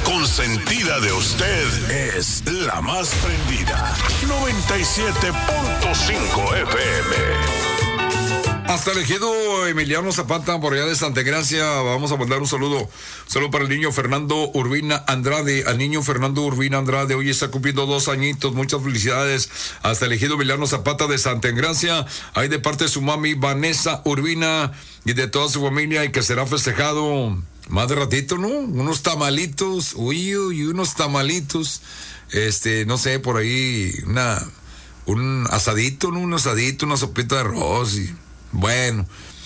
consentida de usted es la más prendida. 97.5 FM. Hasta el ejido Emiliano Zapata, por allá de Santa Gracia. Vamos a mandar un saludo para el niño Fernando Urbina Andrade. Al niño Fernando Urbina Andrade, hoy está cumpliendo 2 añitos. Muchas felicidades. Hasta el ejido Emiliano Zapata de Santa Gracia. Ahí de parte de su mami Vanessa Urbina y de toda su familia, y que será festejado más de ratito, ¿no? Unos tamalitos, unos tamalitos. No sé, por ahí un asadito, ¿no? Un asadito, una sopita de arroz y... Bueno,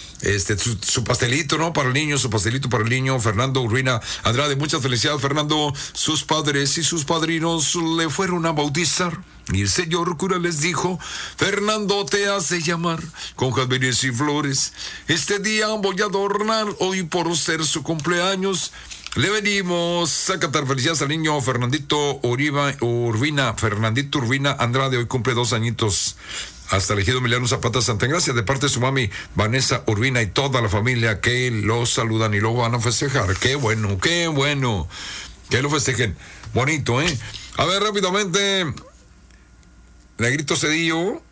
su pastelito, ¿no? Para el niño, su pastelito para el niño, Fernando Urbina Andrade. Muchas felicidades, Fernando. Sus padres y sus padrinos le fueron a bautizar. Y el señor cura les dijo: Fernando, te hace llamar con jazmines y flores. Este día voy a adornar, hoy por ser su cumpleaños. Le venimos a cantar felicidades al niño Fernandito Urbina Andrade. Hoy cumple 2 añitos. Hasta el ejido Emiliano Zapata Santa Gracia, de parte de su mami Vanessa Urbina y toda la familia que lo saludan y lo van a festejar. Qué bueno que lo festejen. Bonito, ¿eh? A ver, rápidamente, Negrito Cedillo.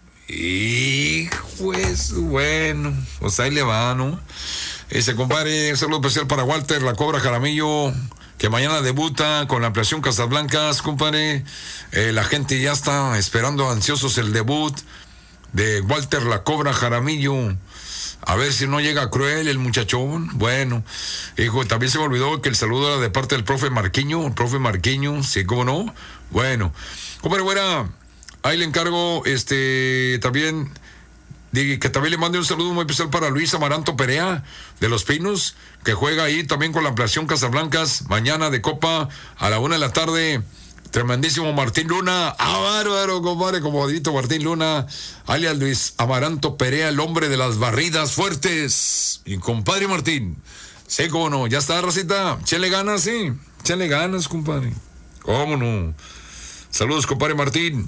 Hijo, bueno, pues ahí le va, ¿no? Ese compadre, saludo especial para Walter La Cobra Jaramillo, que mañana debuta con la ampliación Casablancas, compadre. La gente ya está esperando ansiosos el debut de Walter La Cobra Jaramillo. A ver si no llega cruel el muchachón. Bueno, hijo, también se me olvidó que el saludo era de parte del profe Marquiño. Sí, cómo no. Bueno, compadre, buena, ahí le encargo, también, que también le mande un saludo muy especial para Luis Amaranto Perea, de Los Pinos, que juega ahí también con la ampliación Casablancas, mañana de Copa, a la 1 de la tarde. Tremendísimo Martín Luna, bárbaro, compadre, comodito Martín Luna, alias Luis Amaranto Perea, el hombre de las barridas fuertes. Y compadre Martín, sí, cómo no, ya está, racita, échale ganas, sí, échale ganas, compadre, cómo no. Saludos, compadre Martín.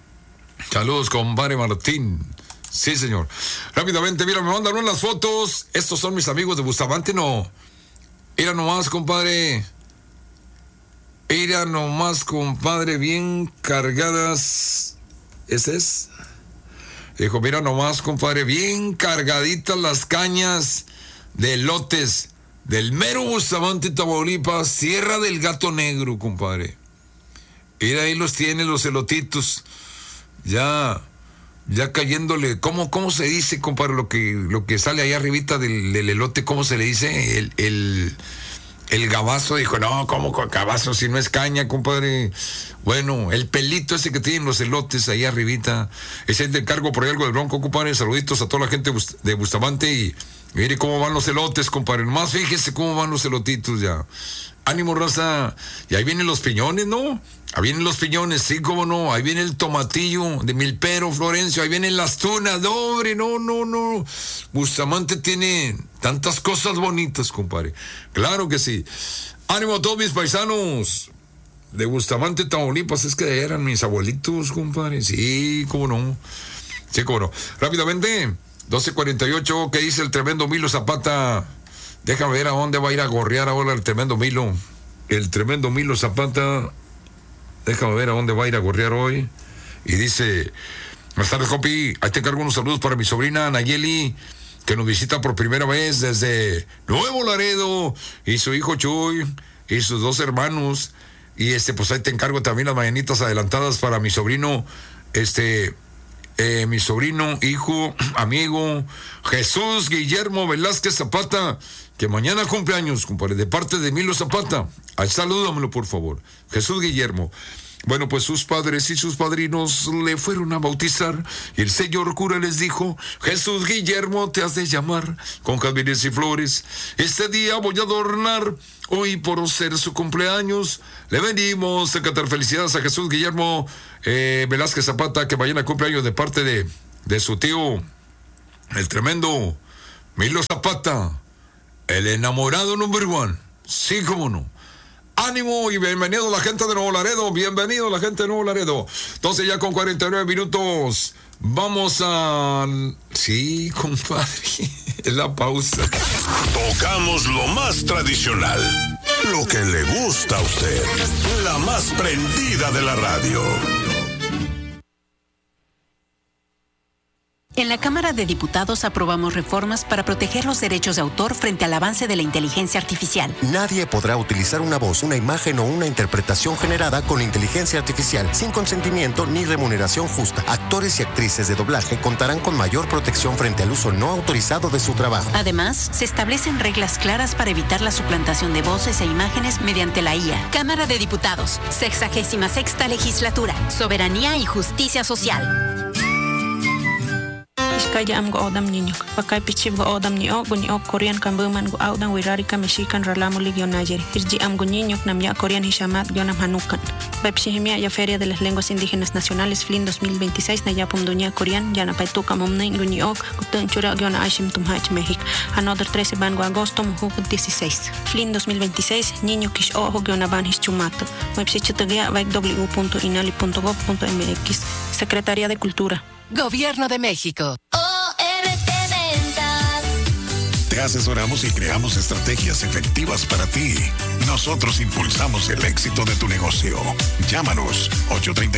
Sí, señor. Rápidamente, mira, me mandan unas fotos. Estos son mis amigos de Bustamante, no. Mira nomás, compadre. Mira nomás, compadre, bien cargadas. ¿Ese es? Dijo, mira nomás, compadre, bien cargaditas las cañas de elotes del mero Bustamante, Tamaulipas, Sierra del Gato Negro, compadre. Mira, ahí los tiene los elotitos. Ya cayéndole, ¿cómo se dice, compadre, lo que sale ahí arribita del elote? ¿Cómo se le dice? El gabazo. Dijo, no, ¿cómo con gabazo si no es caña, compadre? Bueno, el pelito ese que tienen los elotes ahí arribita, ese es de encargo por ahí algo del Bronco, compadre. Saluditos a toda la gente de Bustamante y mire cómo van los elotes, compadre. Nomás fíjese cómo van los elotitos ya. Ánimo, raza. Y ahí vienen los piñones, ¿no? Ahí vienen los piñones, sí, cómo no. Ahí viene el tomatillo de Milpero, Florencio. Ahí vienen las tunas. No, hombre, no. Bustamante tiene tantas cosas bonitas, compadre. Claro que sí. Ánimo a todos mis paisanos de Bustamante, Tamaulipas. Es que eran mis abuelitos, compadre. Sí, cómo no. Rápidamente, 12:48. ¿Qué dice el tremendo Milo Zapata? Déjame ver a dónde va a ir a gorrear ahora el tremendo Milo. El tremendo Milo Zapata. Déjame ver a dónde va a ir a gorrear hoy. Y dice: buenas tardes, compi. Ahí te encargo unos saludos para mi sobrina Nayeli, que nos visita por primera vez desde Nuevo Laredo, y su hijo Chuy, y sus 2 hermanos. Y pues ahí te encargo también las mañanitas adelantadas para mi sobrino, hijo, amigo, Jesús Guillermo Velázquez Zapata, que mañana cumpleaños, compadre, de parte de Milo Zapata. Ahí salúdamelo, por favor. Jesús Guillermo. Bueno, pues sus padres y sus padrinos le fueron a bautizar y el señor cura les dijo: Jesús Guillermo, te has de llamar con jazmines y flores. Este día voy a adornar, hoy por ser su cumpleaños. Le venimos a cantar felicidades a Jesús Guillermo Velázquez Zapata, que mañana cumpleaños, de parte de su tío, el tremendo Milo Zapata, el enamorado number 1. Sí, cómo no. Ánimo y bienvenido a la gente de Nuevo Laredo. Bienvenido a la gente de Nuevo Laredo. Entonces, ya con 49 minutos, vamos a... Sí, compadre, es la pausa. Tocamos lo más tradicional, lo que le gusta a usted. La más prendida de la radio. En la Cámara de Diputados aprobamos reformas para proteger los derechos de autor frente al avance de la inteligencia artificial. Nadie podrá utilizar una voz, una imagen o una interpretación generada con inteligencia artificial sin consentimiento ni remuneración justa. Actores y actrices de doblaje contarán con mayor protección frente al uso no autorizado de su trabajo. Además, se establecen reglas claras para evitar la suplantación de voces e imágenes mediante la IA. Cámara de Diputados, 66ª Legislatura, Soberanía y Justicia Social. Kaya am go odam ninyo. Pakai pichib go odam niyo, gunyo Korean kambuman go audang wirarika Mexican ralamu ligyo Niger. Irji am go ninyo namya Korean hishamat gionam hanukan. Bepsihimia ya Feria de las Lenguas Indígenas Nacionales FLIN 2026 na yapum dunia Korean yana paituka momnay gunyo gutun chura giona aishim tumhach México. Another 13 ban go agosto muhukut 16. FLIN 2026 niño kish ojo giona ban hischumato. Websichitagia www.inali.gov.mx. Secretaría de Cultura. Gobierno de México. Te asesoramos y creamos estrategias efectivas para ti. Nosotros impulsamos el éxito de tu negocio. Llámanos 830